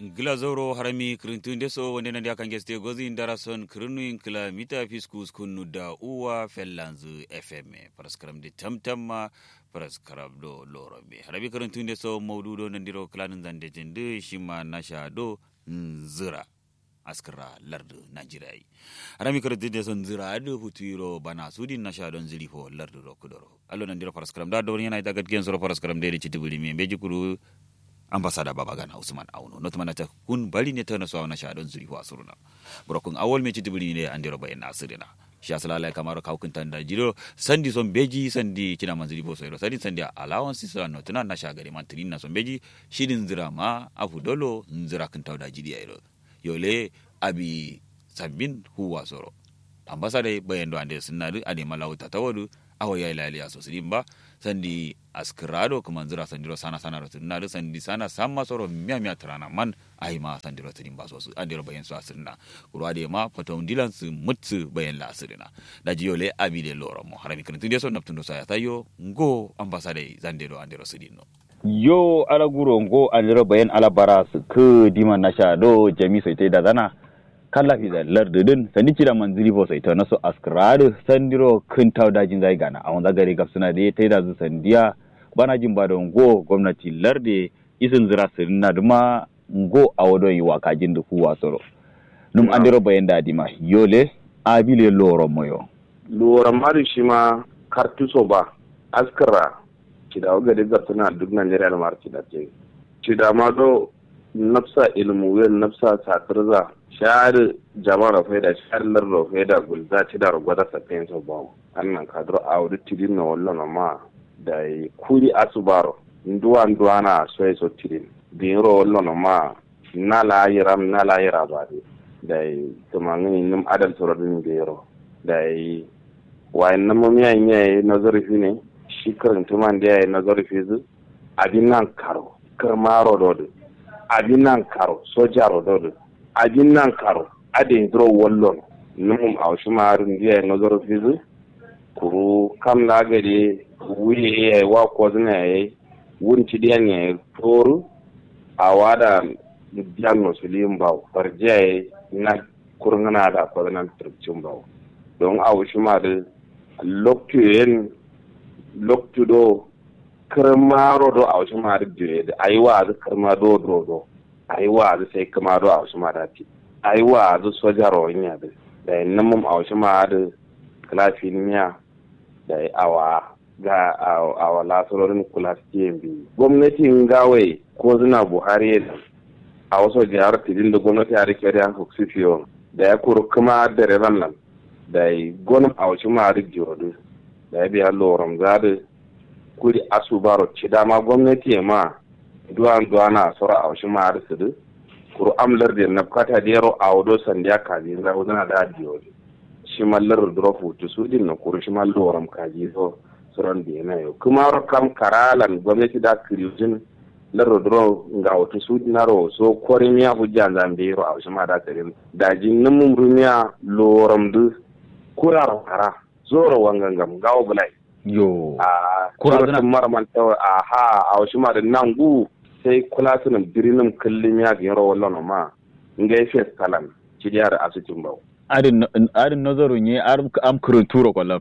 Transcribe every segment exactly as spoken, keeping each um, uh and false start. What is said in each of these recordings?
Glazoro harami krintun so wanda na kan geste gozi darason krinuin kilomita fiskus kunu da uwa fellanzu F M paraskram de tamtamma paraskram do lorobe harami krintun so maududo nandiro klanin zande jinde shima nasha do nzira askara lardu Najeriya harami krintun so nzira do futuro bana sudin nasha don zilifo lardu do kudoro allo nandiro paraskram da do yana daga gen so paraskram de chitibuli me beji kuru ambasada babagana Usman Auno not manata kun bali ne tana so na shadon zuri wa suruna brokun awol me citibili ne andiro bayin asirina shi asalala kamar ka hukun tanda jiro sandi son beji sandi kina manzili bo soiro sandi sandi allowance so no tana na shagari man tinna son beji shidin zira ma afu dolo nzira kan tawda jidi ayro yole abi sabin huwa soro ambasada bayin do ande sunadu ade malawta tawadu awo yayi laliya so sidimba sandi askrado kuma nzira sandiro sana sana rotin na da sandi sana samma soro miya miya trana man ai ma sandiro tin ba so su andiro bayan su asirna kurwa de ma faton dilan su mutsu bayan la asirna da jiyole abide loro mo harami kan tin so naptundo saya tayo ngo ambasade zandiro andiro sidino yo ala guro ngo andiro bayan ala baras ke diman nasha do jami sai tai da zana kala fi da lardudin sandi kira manzili bo sai ta naso askrado sandiro kun tawdajin zai gana a wanda gari gafsuna da tai da zu sandiya bana jin ba da ngo gwamnati larde isin zira sirin na duma ngo a wado yi waka jin da kuwa soro num andiro bayan da dima yole abile loro moyo loro mari shi ma kartuso ba askara kida ga da gafsuna duk Najeriya da marci da ce kida ma do nafsa ilmu wen nafsa satirza shar jama'a faida shar lardo faida gulza ci da rugwada sakin so ba annan kadro awdi tidin no wallo ma da kuri asubaro nduwa nduwa na soye so tidin dinro wallo ma na la yiram na la yira ba da tumangin nim adal sorodin gero da wayan nan mu miya miya nazari fine shi karin tuman da yayi nazari fizu abin nan karo karmaro dodo abin nan karo sojaro dodo abin nan karo adin dro wallon num awshumarin da yayi nazari fizu kuru kam na gari wuye ya wa ko zina ya wunci diyan ya toru a wada diyan musulmin ba farje na kurngana da ko nan turcin ba don a wushi ma da loktuyen loktudo karmaro do a wushi ma da dire da aiwa da karma do do do aiwa da sai kama do a wushi ma da ti aiwa da sojaro nya da da nan mun a wushi ma da klafin nya da awa ga awa lasarorin kula su bi gwamnatin gawai ko zina buhari a wasu jihar tidin da gwamnati a rike da hukusifiyo da ya kuru kuma da revan nan da ya gwanin a wasu ma'arik jirodu da ya biya loram zaɗi kuri asubaro ci dama gwamnati ma duwan duwana sura a wasu ma'arik su du kuru amlar da na kata da yaro a wado sandiya kaji za a zana da jirodu shi mallar drofu tu su din na kuru shi mallar loram kaji so suran da yana yau kuma kam karalan gwamnati da kiriyojin larrodoro ga wata su dinaro so korin ya hujja zambero a wasu ma da karin da jinnin mun rumiya loram du kurar kara zoro wangangam gawo bulai yo a kurar marman tawa a ha a wasu ma da nan gu sai kula sunan birnin kullum ya ga yaro wallan ma ngai fes kalan cidiyar asucin bawo adin adin nazarin ne am kuruturo kollam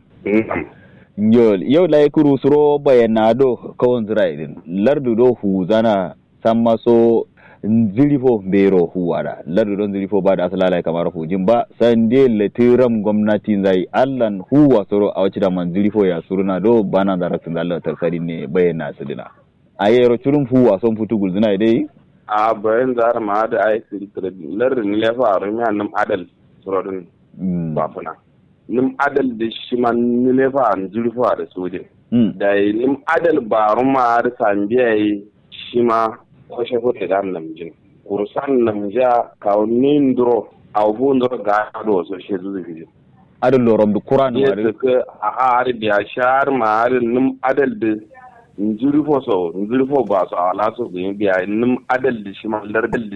yau yau la yakuru suro bayanado kawon zira idin lardu do hu zana samma so zilifo bero huwada lardu don zilifo ba da asalala kamar hujin ba sande latiram gwamnati zai allan huwa suro a wacce da man zilifo ya suruna do bana da rakin Allah tarsari ne bayana su dina ayero churum huwa son futu gulzina dai a bayan zar ma da ai sirri lardu ne ya faru mi annam adal suro din ba funa nim adal da shi man nilefa an zurfa da sojin da nim adal barun ma da sambiya yi shi ma kwashe hote da namjin kursan namja kaunin duro abun duro ga do so she zuzu fiji adal lorom du qur'an ma da ka a har da shar ma har nim adal da zurfo so zurfo ba so ala so bin biya nim adal da shi ma lardal da